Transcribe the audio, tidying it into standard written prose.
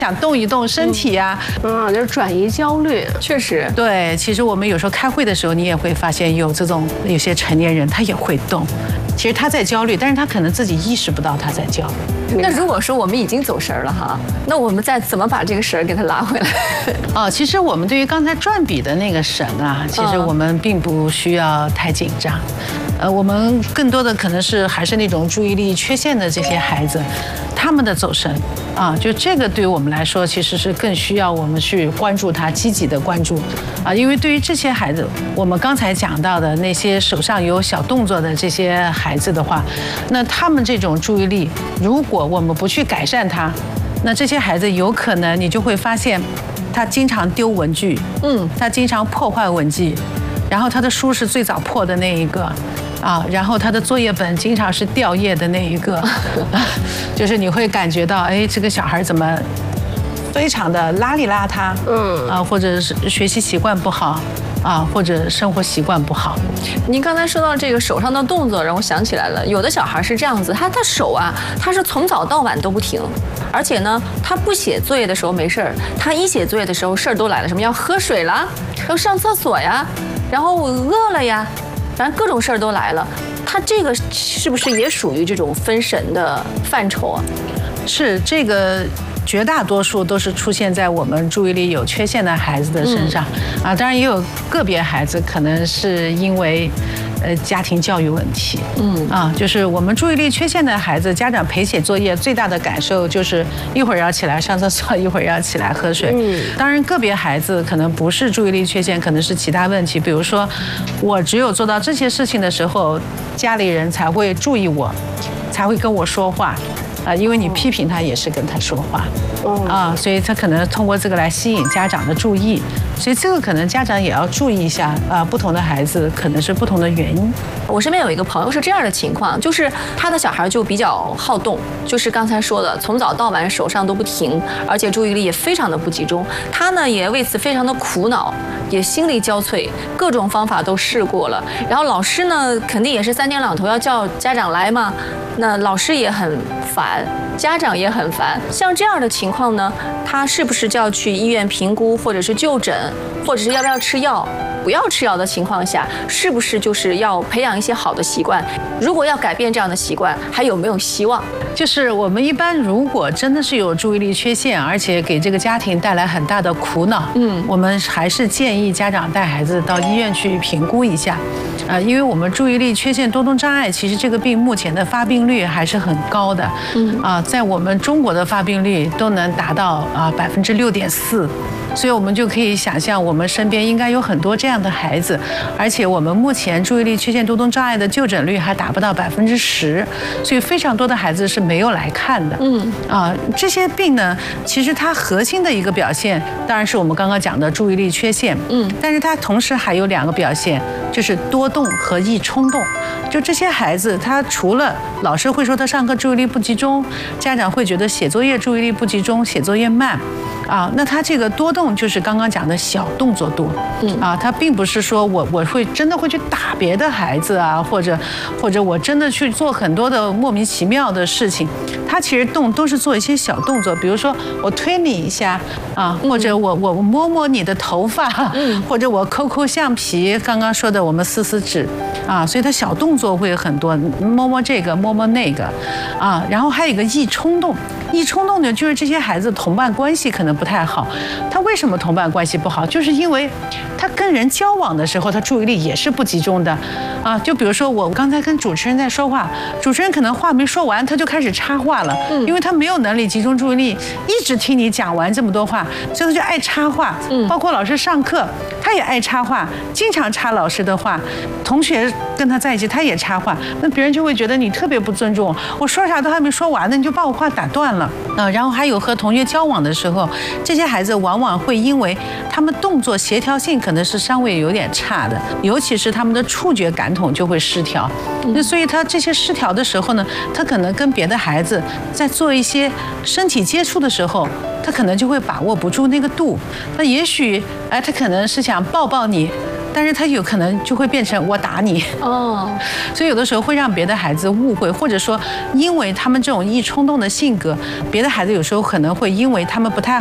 想动一动身体呀， 就是转移焦虑， 确实。 对，其实我们有时候开会的时候，你也会发现有些成年人他也会动，其实他在焦虑，但是他可能自己意识不到他在焦虑。 那如果说我们已经走神了哈，那我们再怎么把这个神给它拉回来？ 其实我们对于刚才转笔的那个神啊，其实我们并不需要太紧张。我们更多的可能是还是那种注意力缺陷的这些孩子，他们的走神啊，就这个对于我们来说，其实是更需要我们去关注他，积极的关注啊，因为对于这些孩子，我们刚才讲到的那些手上有小动作的这些孩子的话，那他们这种注意力，如果我们不去改善它，那这些孩子有可能你就会发现，他经常丢文具，他经常破坏文具，然后他的书是最早破的那一个。然后他的作业本经常是掉页的那一个，就是你会感觉到，哎，这个小孩怎么非常的邋里邋遢，或者是学习习惯不好，或者生活习惯不好。 您刚才说到这个手上的动作，让我想起来了，有的小孩是这样子，他手啊，他是从早到晚都不停，而且呢，他不写作业的时候没事儿，他一写作业的时候事儿都来了，什么要喝水啦，要上厕所呀，然后我饿了呀。反正各种事儿都来了，他这个是不是也属于这种分神的范畴啊？ 是，这个绝大多数都是出现在我们注意力有缺陷的孩子的身上当然也有个别孩子可能是因为家庭教育问题，就是我们注意力缺陷的孩子，家长陪写作业最大的感受就是一会儿要起来上厕所，一会儿要起来喝水。当然个别孩子可能不是注意力缺陷，可能是其他问题，比如说我只有做到这些事情的时候，家里人才会注意我，才会跟我说话。因为你批评他也是跟他说话，所以他可能通过这个来吸引家长的注意，所以这个可能家长也要注意一下，不同的孩子可能是不同的原因。 我身边有一个朋友是这样的情况，就是他的小孩就比较好动，就是刚才说的，从早到晚手上都不停，而且注意力也非常的不集中。他呢也为此非常的苦恼，也心力交瘁，各种方法都试过了。然后老师呢肯定也是三天两头要叫家长来嘛，那老师也很烦，家长也很烦。像这样的情况呢，他是不是就要去医院评估，或者是就诊，或者是要不要吃药？不要吃药的情况下，是不是就是要培养一些好的习惯？如果要改变这样的习惯，还有没有希望？ 就是我们一般如果真的是有注意力缺陷，而且给这个家庭带来很大的苦恼，我们还是建议家长带孩子到医院去评估一下。因为我们注意力缺陷多动障碍，其实这个病目前的发病率还是很高的，在我们中国的发病率都能达到6.4%。所以我们就可以想象，我们身边应该有很多这样的孩子，而且我们目前注意力缺陷多动障碍的就诊率还达不到10%，所以非常多的孩子是没有来看的。这些病呢，其实它核心的一个表现，当然是我们刚刚讲的注意力缺陷，但是它同时还有2个表现，就是多动和易冲动。就这些孩子，他除了老师会说他上课注意力不集中，家长会觉得写作业注意力不集中，写作业慢。那他这个多动就是刚刚讲的小动作多，他并不是说我会真的会去打别的孩子啊，或者我真的去做很多的莫名其妙的事情，他其实都是做一些小动作，比如说我推你一下或者我摸摸你的头发，或者我抠橡皮，刚刚说的我们撕纸所以他小动作会很多，摸摸这个摸摸那个然后还有一个易冲动。易冲动呢，就是这些孩子同伴关系可能不太好。他为什么同伴关系不好？就是因为他跟人交往的时候，他注意力也是不集中的就比如说我刚才跟主持人在说话，主持人可能话没说完，他就开始插话了，因为他没有能力集中注意力，一直听你讲完这么多话，所以他就爱插话。包括老师上课，他也爱插话，经常插老师的话。同学跟他在一起，他也插话，那别人就会觉得你特别不尊重我说啥都还没说完呢，你就把我话打断了。然后还有和同学交往的时候，这些孩子往往会因为他们动作协调性可能是稍微有点差的，尤其是他们的触觉感统就会失调。那所以他这些失调的时候呢，他可能跟别的孩子在做一些身体接触的时候，他可能就会把握不住那个度。那也许他可能是想抱抱你， 但是他有可能就会变成我打你哦，所以有的时候会让别的孩子误会，或者说因为他们这种易冲动的性格，别的孩子有时候可能会因为他们不太